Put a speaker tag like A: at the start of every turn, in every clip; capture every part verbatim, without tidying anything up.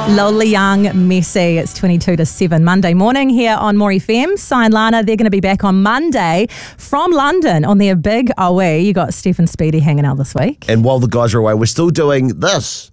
A: Lola Young, Messi. It's twenty-two to seven Monday morning here on More F M. Sai and Lana, they're going to be back on Monday from London on their big away. You got Steph and Speedy hanging out this week.
B: And while the guys are away, we're still doing this.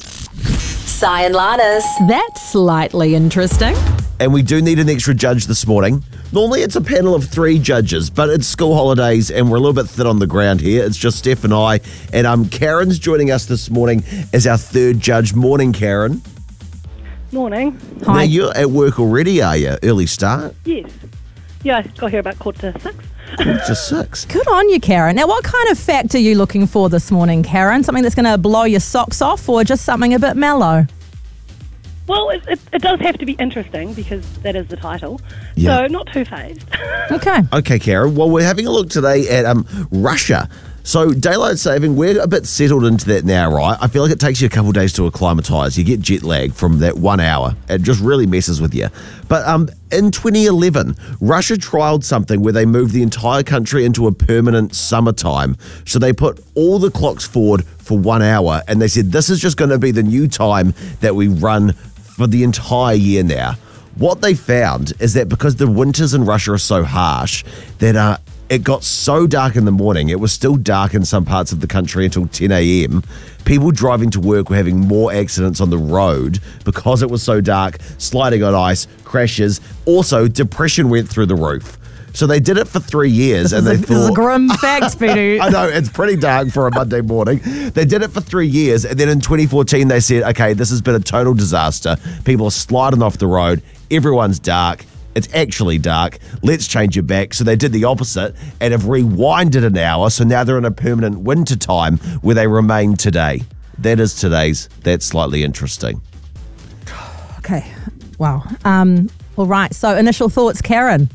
A: Sai and Lana's. That's slightly interesting.
B: And we do need an extra judge this morning. Normally it's a panel of three judges, but it's school holidays and we're a little bit thin on the ground here. It's just Steph and I. And um, Karen's joining us this morning as our third judge. Morning, Karen.
C: Morning.
B: Hi. Now, you're at work already, are you? Early start?
C: Yes. Yeah, I got here about quarter to six.
B: Quarter to six.
A: Good on you, Karen. Now, what kind of fact are you looking for this morning, Karen? Something that's going to blow your socks off or just something a bit mellow?
C: Well, it, it, it does have to be interesting because that is the title.
B: Yeah.
C: So not too phased.
A: Okay.
B: Okay, Karen. Well, we're having a look today at um Russia. So daylight saving, we're a bit settled into that now, right? I feel like it takes you a couple of days to acclimatise. You get jet lag from that one hour. It just really messes with you. But um, in twenty eleven, Russia trialled something where they moved the entire country into a permanent summertime. So they put all the clocks forward for one hour and they said, this is just going to be the new time that we run for the entire year now. What they found is that because the winters in Russia are so harsh, that uh, it got so dark in the morning, it was still dark in some parts of the country until ten a.m. People driving to work were having more accidents on the road because it was so dark, sliding on ice, crashes. Also, depression went through the roof. So they did it for three years and they
A: This is a
B: thought...
A: grim fact, Speedy.
B: I know, it's pretty dark for a Monday morning. They did it for three years and then in twenty fourteen they said, okay, this has been a total disaster. People are sliding off the road. Everyone's dark. It's actually dark. Let's change it back. So they did the opposite and have rewinded an hour. So now they're in a permanent winter time where they remain today. That is today's. That's slightly interesting.
A: Okay. Wow. Um, all right. So initial thoughts, Karen?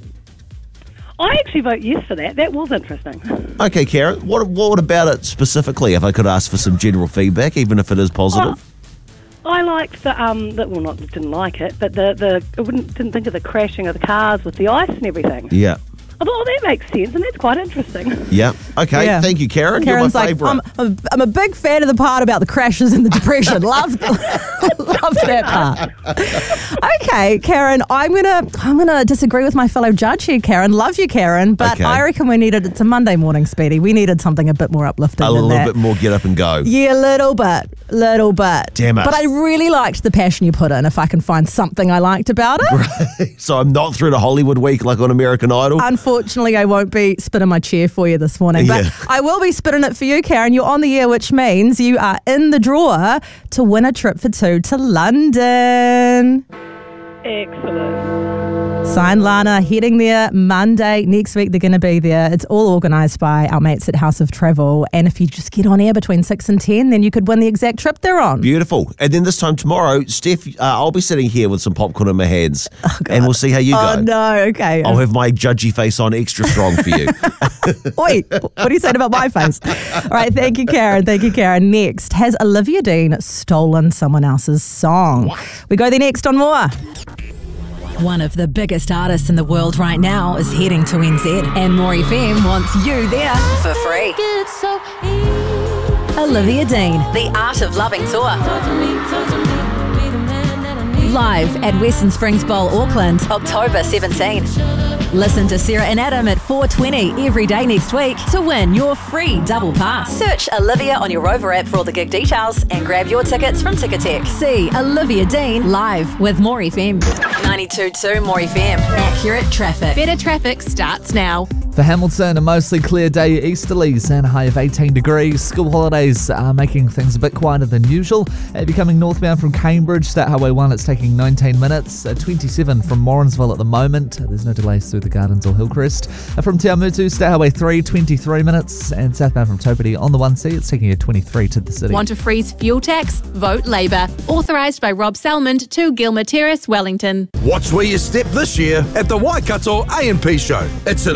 C: I actually vote yes for that. That was interesting.
B: Okay, Karen, what, what about it specifically, if I could ask for some general feedback, even if it is positive?
C: Oh, I liked the, um, the, well, not didn't like it, but the, the I wouldn't, didn't think of the crashing of the cars with the ice and everything.
B: Yeah.
C: I thought, oh, that makes sense, and that's quite interesting.
B: Yeah. Okay.
A: Yeah.
B: Thank you, Karen.
A: Karen's
B: You're my
A: like,
B: favourite.
A: I'm, I'm, I'm a big fan of the part about the crashes and the depression. Love, love that part. Okay, Karen, I'm gonna I'm gonna disagree with my fellow judge here, Karen. Love you, Karen, but
B: Okay.
A: I reckon we needed it's a Monday morning, Speedy. We needed something a bit more uplifting
B: a
A: than
B: little
A: that.
B: bit more get up and go.
A: Yeah, a little bit, little bit.
B: Damn it.
A: But I really liked the passion you put in. If I can find something I liked about it.
B: So I'm not through to Hollywood Week like on American Idol.
A: Unfortunately, I won't be spinning my chair for you this morning, but
B: Yeah.
A: I will be spinning it for you, Karen. You're on the air, which means you are in the drawer to win a trip for two to London.
C: Excellent.
A: Sai and Lana heading there Monday. Next week, they're going to be there. It's all organised by our mates at House of Travel. And if you just get on air between six and ten, then you could win the exact trip they're on.
B: Beautiful. And then this time tomorrow, Steph, uh, I'll be sitting here with some popcorn in my hands and we'll see how you
A: Oh,
B: go.
A: no. Okay.
B: I'll have my judgy face on extra strong for you.
A: Wait, what are you saying about my face? All right, thank you, Karen. Thank you, Karen. Next, has Olivia Dean stolen someone else's song? What? We go there next on More. One of the biggest artists in the world right now is heading to N Z, and More F M wants you there for free. Olivia Dean, The Art of Loving Tour. Live at Western Springs Bowl, Auckland, October seventeenth. Listen to Sarah and Adam at four twenty every day next week to win your free double pass. Search Olivia on your Rover app for all the gig details and grab your tickets from Ticketek. See Olivia Dean live with More F M. ninety-two point two More F M. Accurate traffic.
D: Better traffic starts now.
E: For Hamilton, a mostly clear day, easterlies and a high of eighteen degrees. School holidays are making things a bit quieter than usual. If you're coming northbound from Cambridge, State Highway one, it's taking nineteen minutes. Uh, twenty-seven from Morrinsville at the moment. There's no delays through the Gardens or Hillcrest. Uh, from Te Awamutu, State Highway three, twenty-three minutes. And southbound from Taupiti on the one C, it's taking you twenty-three to the city.
D: Want to freeze fuel tax? Vote Labour. Authorised by Rob Salmond, two Gilmer Terrace, Wellington.
F: Watch where you step this year at the Waikato A and P Show. It's at A and P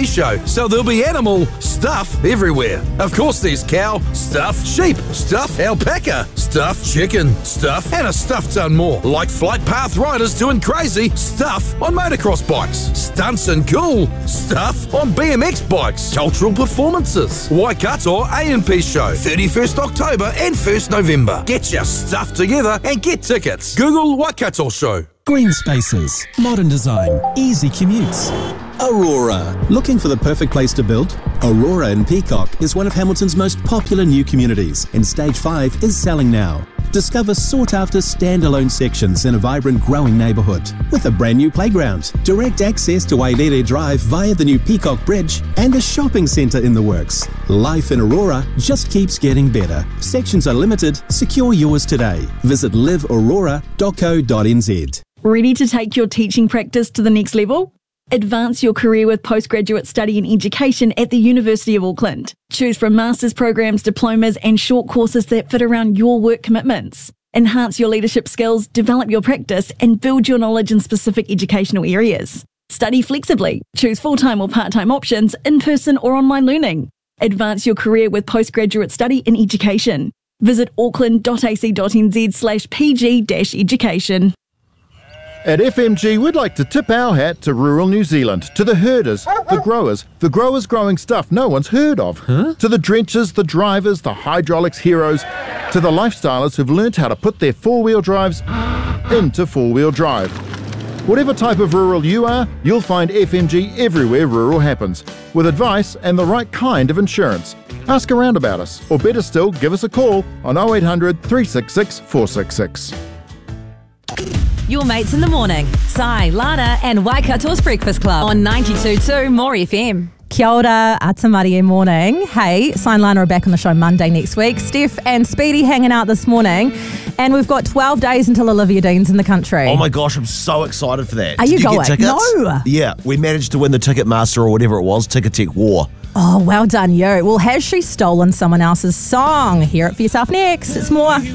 F: P show, so there'll be animal stuff everywhere. Of course, there's cow stuff, sheep stuff, alpaca stuff, chicken stuff, and a stuff ton more, like flight path riders doing crazy stuff on motocross bikes, stunts and cool stuff on B M X bikes, cultural performances, Waikato A and P show, thirty-first October and first November. Get your stuff together and get tickets. Google Waikato show.
G: Green spaces, modern design, easy commutes. Aurora. Looking for the perfect place to build? Aurora in Peacock is one of Hamilton's most popular new communities, and Stage five is selling now. Discover sought-after standalone sections in a vibrant, growing neighbourhood with a brand new playground, direct access to Wailere Drive via the new Peacock Bridge, and a shopping centre in the works. Life in Aurora just keeps getting better. Sections are limited. Secure yours today. Visit live aurora dot co dot n z.
H: Ready to take your teaching practice to the next level? Advance your career with postgraduate study in education at the University of Auckland. Choose from master's programs, diplomas and short courses that fit around your work commitments. Enhance your leadership skills, develop your practice and build your knowledge in specific educational areas. Study flexibly. Choose full-time or part-time options, in-person or online learning. Advance your career with postgraduate study in education. Visit auckland dot a c dot n z slash p g dash education.
I: At F M G, we'd like to tip our hat to rural New Zealand, to the herders, the growers, the growers growing stuff no one's heard of, huh? To the drenchers, the drivers, the hydraulics heroes, to the lifestylers who've learnt how to put their four-wheel drives into four-wheel drive. Whatever type of rural you are, you'll find F M G everywhere rural happens, with advice and the right kind of insurance. Ask around about us, or better still, give us a call on oh eight hundred, three six six, four six six.
A: Your mates in the morning. Sai, Lana and Waikato's Breakfast Club on ninety-two point two More F M.
J: Kia ora, ata Marie morning. Hey, Sai and Lana are back on the show Monday next week. Steph and Speedy hanging out this morning. And we've got twelve days until Olivia Dean's in the country.
B: Oh my gosh, I'm so excited for that.
J: Are
B: Did
J: you
B: you
J: going?
B: Get tickets?
J: No.
B: Yeah, we managed to win the Ticketmaster or whatever it was, Ticketek War.
J: Oh, well done you. Well, has she stolen someone else's song? Hear it for yourself next. It's more